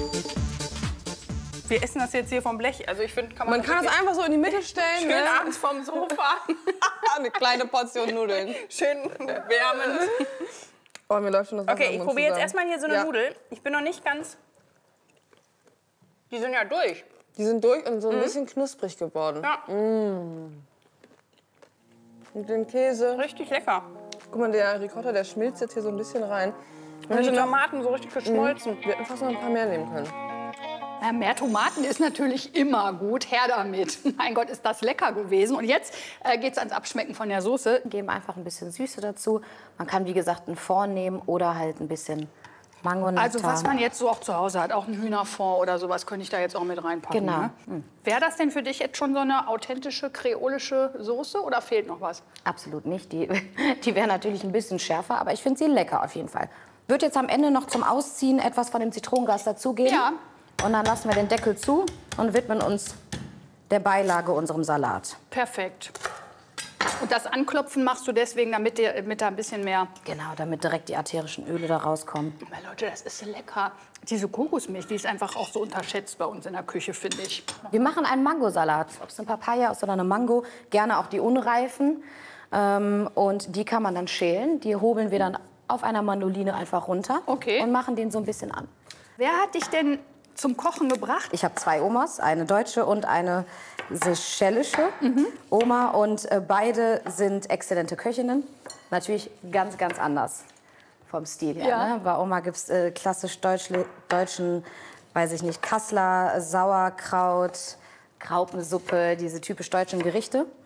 Wir essen das jetzt hier vom Blech. Also ich finde, Man kann das einfach so in die Mitte stellen. schön Ne? abends vom Sofa. Eine kleine Portion Nudeln. Schön wärmend. Oh, mir läuft schon das Wasser Okay, im ich Mund probiere jetzt zusammen. erstmal hier so eine Ja. Nudel. Ich bin noch nicht ganz... Die sind ja durch. Die sind durch und so ein bisschen knusprig geworden. Ja, Mit dem Käse. richtig lecker. Guck mal, der Ricotta, der schmilzt jetzt hier so ein bisschen rein. Und die Tomaten so richtig geschmolzen. Wir hätten fast noch ein paar mehr nehmen können. Ja, mehr Tomaten ist natürlich immer gut. Her damit. Mein Gott, ist das lecker gewesen. Und jetzt geht's ans Abschmecken von der Soße. Geben einfach ein bisschen Süße dazu. Man kann, wie gesagt, einen Fond nehmen oder halt ein bisschen Mangonektar. Also was man jetzt so auch zu Hause hat, auch ein Hühnerfond oder sowas, könnte ich da jetzt auch mit reinpacken. Genau. Ne? Wäre das denn für dich jetzt schon so eine authentische kreolische Soße oder fehlt noch was? Absolut nicht. Die wäre natürlich ein bisschen schärfer, aber ich finde sie lecker auf jeden Fall. Wird jetzt am Ende noch zum Ausziehen etwas von dem Zitronengas dazugeben. Ja. Und dann lassen wir den Deckel zu und widmen uns der Beilage, unserem Salat. Perfekt. Und das Anklopfen machst du deswegen, damit da ein bisschen mehr... Genau, damit direkt die ätherischen Öle da rauskommen. Aber Leute, das ist so lecker. Diese Kokosmilch, die ist einfach auch so unterschätzt bei uns in der Küche, finde ich. Wir machen einen Mangosalat. Ob es eine Papaya ist oder eine Mango, gerne auch die unreifen. Und die kann man dann schälen. Die hobeln wir dann auf einer Mandoline einfach runter. Okay. Und machen den so ein bisschen an. Wer hat dich denn zum Kochen gebracht? Ich habe 2 Omas, eine deutsche und eine seychellische Oma. Und beide sind exzellente Köchinnen. Natürlich ganz, ganz anders vom Stil her. Ja. Ne? Bei Oma gibt es klassisch deutschen, weiß ich nicht, Kassler, Sauerkraut, Graupensuppe, diese typisch deutschen Gerichte.